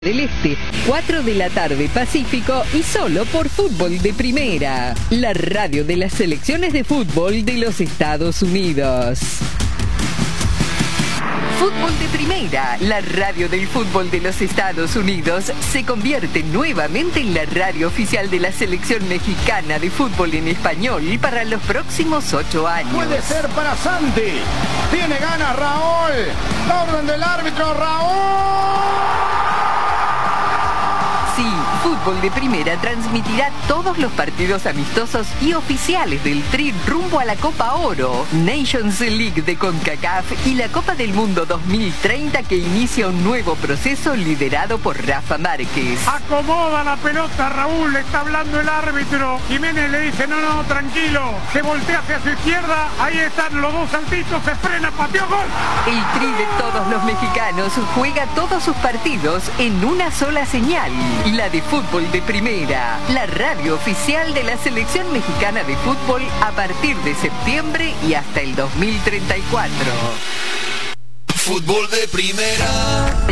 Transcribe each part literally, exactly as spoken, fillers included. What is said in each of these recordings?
del Este, cuatro de la tarde Pacífico y solo por Fútbol de Primera, la radio de las selecciones de fútbol de los Estados Unidos. Fútbol de Primera, la radio del fútbol de los Estados Unidos, se convierte nuevamente en la radio oficial de la selección mexicana de fútbol en español para los próximos ocho años. Puede ser para Santi. Tiene ganas Raúl. La orden del árbitro, Raúl. Sí, Fútbol de Primera transmitirá todos los partidos amistosos y oficiales del Tri rumbo a la Copa Oro, Nations League de CONCACAF y la Copa del Mundo dos mil treinta, que inicia un nuevo proceso liderado por Rafa Márquez. Acomoda la pelota, Raúl, le está hablando el árbitro. Jiménez le dice, no, no, tranquilo. Se voltea hacia su izquierda, ahí están los dos saltitos, se frena, pateó, gol. El Tri de todos los mexicanos juega todos sus partidos en una sola señal. La de Fútbol de Primera, la radio oficial de la selección mexicana de fútbol a partir de septiembre y hasta el dos mil treinta y cuatro. Fútbol de Primera.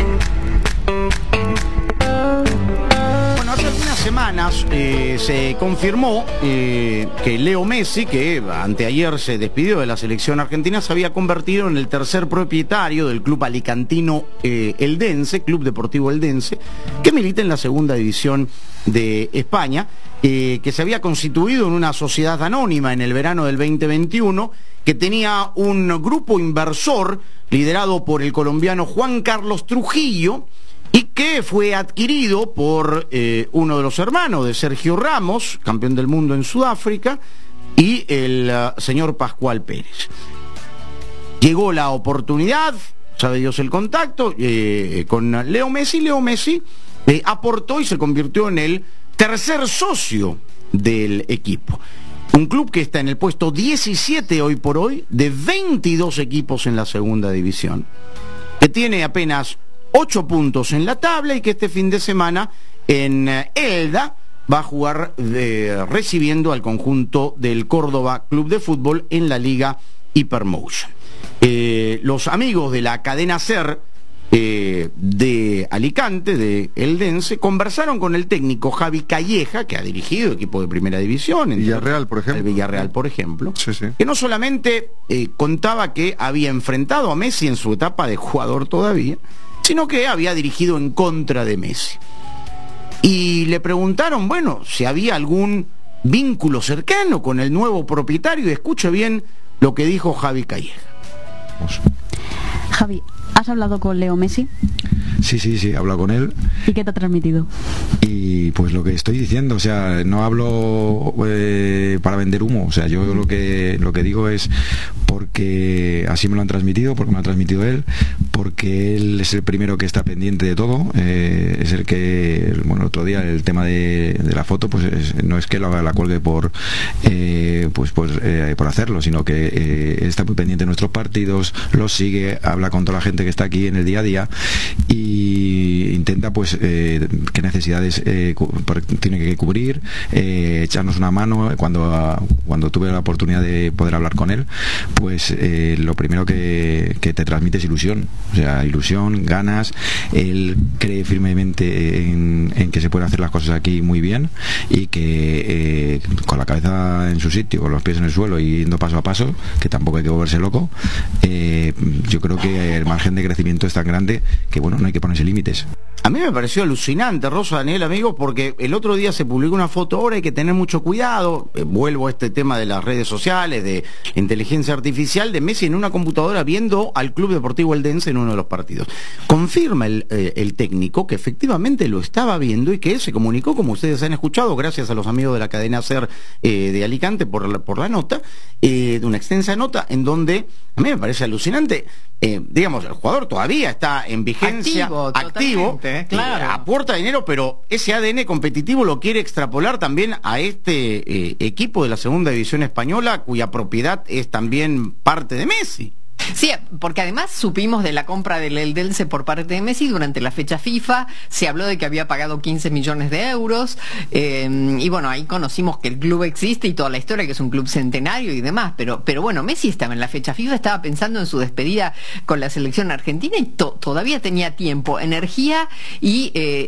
Bueno, hace algunas semanas eh, se confirmó eh, que Leo Messi, que anteayer se despidió de la selección argentina, se había convertido en el tercer propietario del club alicantino eh, Eldense, Club Deportivo Eldense, que milita en la segunda división de España, eh, que se había constituido en una sociedad anónima en el verano del veinte veintiuno, que tenía un grupo inversor liderado por el colombiano Juan Carlos Trujillo, y que fue adquirido por eh, uno de los hermanos de Sergio Ramos, campeón del mundo en Sudáfrica, y el uh, señor Pascual Pérez. Llegó la oportunidad, sabe Dios el contacto, eh, con Leo Messi. Leo Messi eh, aportó y se convirtió en el tercer socio del equipo. Un club que está en el puesto diecisiete hoy por hoy, de veintidós equipos en la segunda división, que tiene apenas ocho puntos en la tabla y que este fin de semana en Elda va a jugar de, recibiendo al conjunto del Córdoba Club de Fútbol en la Liga Hypermotion. Eh, los amigos de la cadena SER eh, de Alicante, de Eldense, conversaron con el técnico Javi Calleja, que ha dirigido equipo de primera división, en Villarreal, por ejemplo. El Villarreal, por ejemplo, sí, sí. que no solamente eh, contaba que había enfrentado a Messi en su etapa de jugador todavía, sino que había dirigido en contra de Messi. Y le preguntaron, bueno, si había algún vínculo cercano con el nuevo propietario, y escuche bien lo que dijo Javi Calleja. Javi, ¿has hablado con Leo Messi? Sí, sí, sí, he hablado con él. ¿Y qué te ha transmitido? Y pues lo que estoy diciendo, o sea, no hablo eh, para vender humo, o sea, yo lo que lo que digo es porque así me lo han transmitido, porque me lo ha transmitido él, porque él es el primero que está pendiente de todo, eh, es el que, bueno, el otro día el tema de, de la foto, pues es, no es que lo, la cuelgue por eh, pues, pues eh, por hacerlo, sino que eh, está muy pendiente de nuestros partidos, los sigue, habla con toda la gente que está aquí en el día a día y intenta pues eh, qué necesidades eh, tiene que cubrir, eh, echarnos una mano. Cuando, cuando tuve la oportunidad de poder hablar con él, pues eh, lo primero que, que te transmite es ilusión, o sea, ilusión, ganas. Él cree firmemente en, en que se pueden hacer las cosas aquí muy bien y que eh, con la cabeza en su sitio, con los pies en el suelo y yendo paso a paso, que tampoco hay que volverse loco, eh, yo creo que el margen de crecimiento es tan grande que bueno, no hay que ponerse límites. A mí me pareció alucinante, Rosa, Daniel, amigos, porque el otro día se publicó una foto, ahora hay que tener mucho cuidado, eh, vuelvo a este tema de las redes sociales, de inteligencia artificial, de Messi en una computadora viendo al Club Deportivo Eldense en uno de los partidos. Confirma el, eh, el técnico que efectivamente lo estaba viendo y que él se comunicó, como ustedes han escuchado, gracias a los amigos de la cadena SER eh, de Alicante por la, por la nota, eh, de una extensa nota en donde a mí me parece alucinante. Eh, digamos, el jugador todavía está en vigencia, activo, activo eh, claro. eh, aporta dinero, pero ese A D N competitivo lo quiere extrapolar también a este eh, equipo de la segunda división española, cuya propiedad es también parte de Messi. Sí, porque además supimos de la compra del Eldense por parte de Messi durante la fecha FIFA, se habló de que había pagado quince millones de euros, eh, y bueno, ahí conocimos que el club existe y toda la historia, que es un club centenario y demás, pero, pero bueno, Messi estaba en la fecha FIFA, estaba pensando en su despedida con la selección argentina y to- todavía tenía tiempo, energía y... Eh,